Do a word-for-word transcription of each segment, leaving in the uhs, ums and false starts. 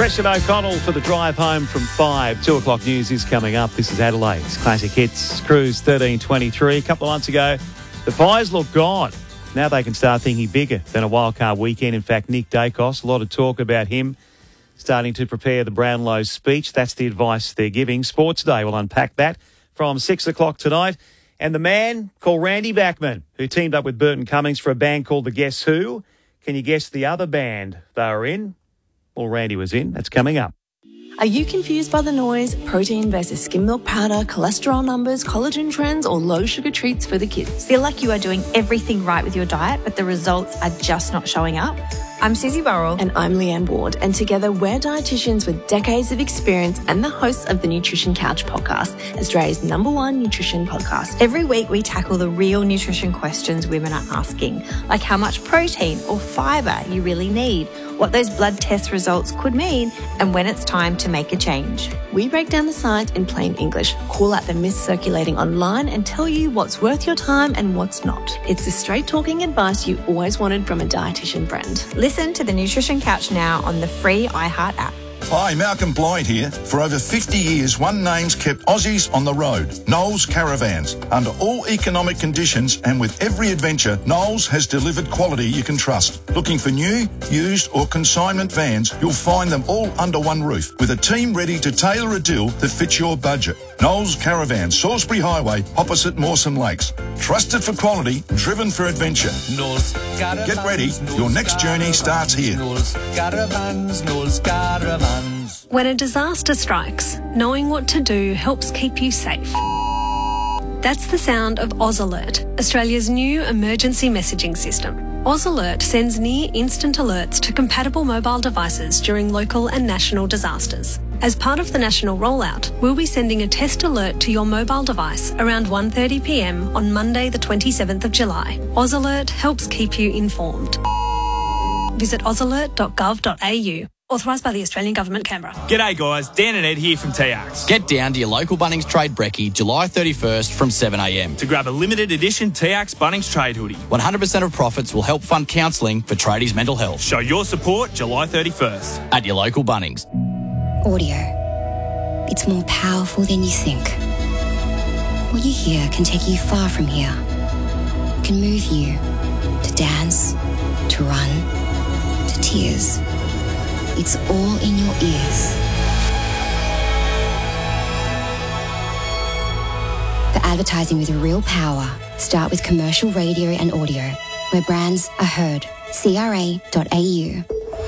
Preston O'Connell for the drive home from five. Two o'clock news is coming up. This is Adelaide's Classic Hits Cruise thirteen twenty-three. A couple of months ago, the Pies looked gone. Now they can start thinking bigger than a wildcard weekend. In fact, Nick Dacos, a lot of talk about him starting to prepare the Brownlow speech. That's the advice they're giving. Sports Day will unpack that from six o'clock tonight. And the man called Randy Bachman, who teamed up with Burton Cummings for a band called The Guess Who. Can you guess the other band they were in? Well, Randy was in. That's coming up. Are you confused by the noise, protein versus skim milk powder, cholesterol numbers, collagen trends, or low sugar treats for the kids? Feel like you are doing everything right with your diet, but the results are just not showing up? I'm Susie Burrell. And I'm Leanne Ward. And together we're dietitians with decades of experience and the hosts of the Nutrition Couch podcast, Australia's number one nutrition podcast. Every week we tackle the real nutrition questions women are asking, like how much protein or fibre you really need, what those blood test results could mean, and when it's time to make a change. We break down the science in plain English, call out the myths circulating online, and tell you what's worth your time and what's not. It's the straight-talking advice you always wanted from a dietitian friend. Listen to the Nutrition Couch now on the free iHeart app. Hi, Malcolm Blyde here. For over fifty years, one name's kept Aussies on the road, Knowles Caravans. Under all economic conditions and with every adventure, Knowles has delivered quality you can trust. Looking for new, used or consignment vans, you'll find them all under one roof with a team ready to tailor a deal that fits your budget. Knowles Caravans, Salisbury Highway, opposite Mawson Lakes. Trusted for quality, driven for adventure. Knowles Caravans. Get ready, your next journey starts here. Knowles Caravans, Knowles Caravans. When a disaster strikes, knowing what to do helps keep you safe. That's the sound of Oz Alert, Australia's new emergency messaging system. Oz Alert sends near instant alerts to compatible mobile devices during local and national disasters. As part of the national rollout, we'll be sending a test alert to your mobile device around one thirty p m on Monday the twenty-seventh of July. Oz Alert helps keep you informed. Visit oz alert dot gov dot a u. Authorised by the Australian Government, Canberra. G'day guys, Dan and Ed here from T Arcs. Get down to your local Bunnings Trade Brekkie July thirty-first from seven a m to grab a limited edition T Arcs Bunnings Trade hoodie. one hundred percent of profits will help fund counselling for tradies' mental health. Show your support July thirty-first. At your local Bunnings. Audio. It's more powerful than you think. What you hear can take you far from here. It can move you to dance, to run, to tears. It's all in your ears. For advertising with real power, start with commercial radio and audio, where brands are heard. C R A dot A U.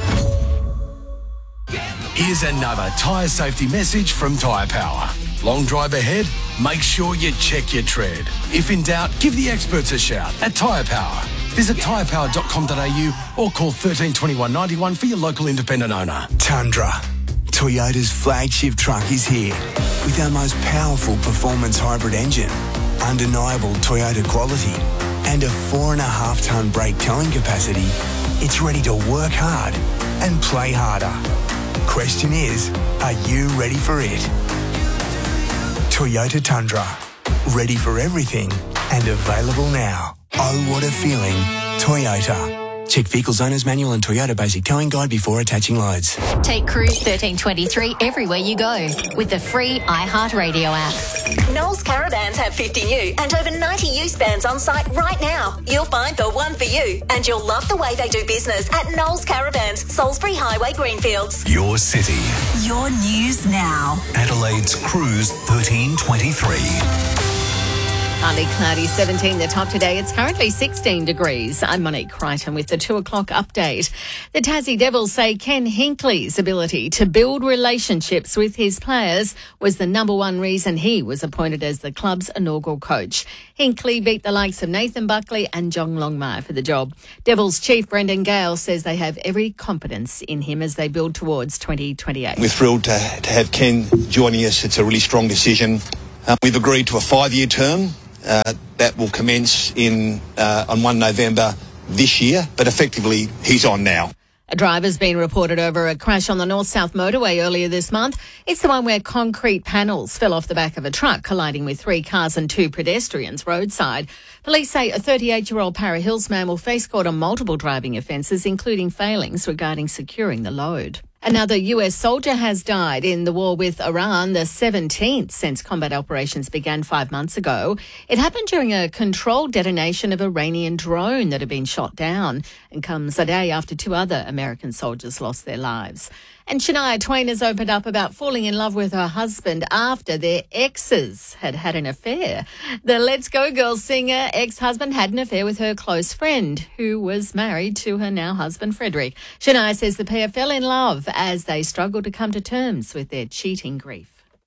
Here's another tyre safety message from Tyre Power. Long drive ahead? Make sure you check your tread. If in doubt, give the experts a shout at Tyre Power. Visit tyre power dot com dot a u or call thirteen twenty-one ninety-one for your local independent owner. Tundra. Toyota's flagship truck is here with our most powerful performance hybrid engine, undeniable Toyota quality, and a four and a half tonne brake towing capacity. It's ready to work hard and play harder. Question is, are you ready for it? Toyota Tundra. Ready for everything and available now. Oh, what a feeling. Toyota. Check Vehicles Owner's Manual and Toyota Basic Towing Guide before attaching loads. Take Cruise thirteen twenty-three everywhere you go with the free iHeartRadio app. Knowles Caravans have fifty new and over ninety used vans on site right now. You'll find the one for you, and you'll love the way they do business at Knowles Caravans, Salisbury Highway, Greenfields. Your city. Your news now. Adelaide's Cruise thirteen twenty-three. Partly cloudy, seventeen the top today. It's currently sixteen degrees. I'm Monique Crichton with the two o'clock update. The Tassie Devils say Ken Hinkley's ability to build relationships with his players was the number one reason he was appointed as the club's inaugural coach. Hinkley beat the likes of Nathan Buckley and Jong Longmire for the job. Devils chief Brendan Gale says they have every confidence in him as they build towards twenty twenty-eight. We're thrilled to, to have Ken joining us. It's a really strong decision. Um, we've agreed to a five-year term. Uh, that will commence in uh, on first of November this year, but effectively he's on now. A driver's been reported over a crash on the north-south motorway earlier this month. It's the one where concrete panels fell off the back of a truck, colliding with three cars and two pedestrians roadside. Police say a thirty-eight-year-old Para Hills man will face court on multiple driving offences, including failings regarding securing the load. Another U S soldier has died in the war with Iran, the seventeenth since combat operations began five months ago. It happened during a controlled detonation of an Iranian drone that had been shot down and comes a day after two other American soldiers lost their lives. And Shania Twain has opened up about falling in love with her husband after their exes had had an affair. The Let's Go Girl singer ex-husband had an affair with her close friend, who was married to her now husband, Frederick. Shania says the pair fell in love as they struggled to come to terms with their cheating grief.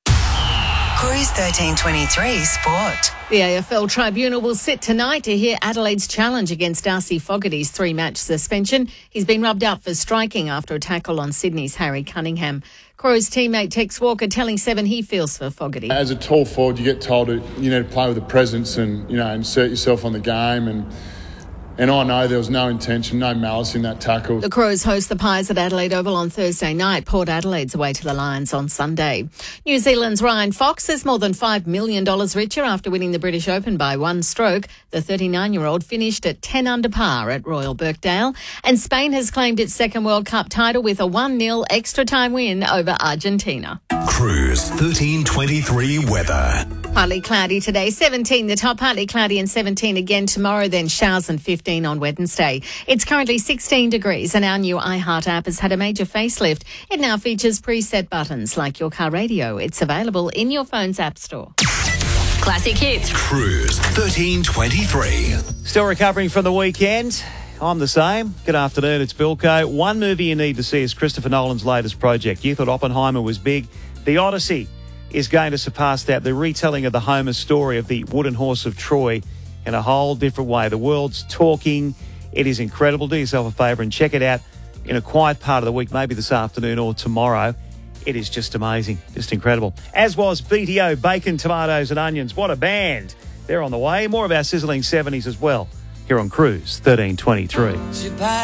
Cruise thirteen twenty-three Sport. The A F L Tribunal will sit tonight to hear Adelaide's challenge against Darcy Fogarty's three-match suspension. He's been rubbed up for striking after a tackle on Sydney's Harry Cunningham. Crows teammate Tex Walker telling Seven he feels for Fogarty. As a tall forward, you get told to, you know, to play with a presence and, you know, insert yourself on the game, and And I know there was no intention, no malice in that tackle. The Crows host the Pies at Adelaide Oval on Thursday night. Port Adelaide's away to the Lions on Sunday. New Zealand's Ryan Fox is more than five million dollars richer after winning the British Open by one stroke. The thirty-nine-year-old finished at ten under par at Royal Birkdale. And Spain has claimed its second World Cup title with a one nil extra time win over Argentina. Cruise thirteen twenty-three weather. Partly cloudy today, seventeen the top, partly cloudy and seventeen again tomorrow, then showers and fifteen on Wednesday. It's currently sixteen degrees and our new iHeart app has had a major facelift. It now features preset buttons like your car radio. It's available in your phone's app store. Classic hits. Cruise thirteen twenty-three. Still recovering from the weekend. I'm the same. Good afternoon, it's Bilko. One movie you need to see is Christopher Nolan's latest project. You thought Oppenheimer was big. The Odyssey is going to surpass that. The retelling of the Homer story of the wooden horse of Troy in a whole different way. The world's talking. It is incredible. Do yourself a favour and check it out in a quiet part of the week, maybe this afternoon or tomorrow. It is just amazing, just incredible. As was B T O, Bacon, Tomatoes and Onions. What a band. They're on the way. More of our sizzling seventies as well here on Cruise thirteen twenty-three.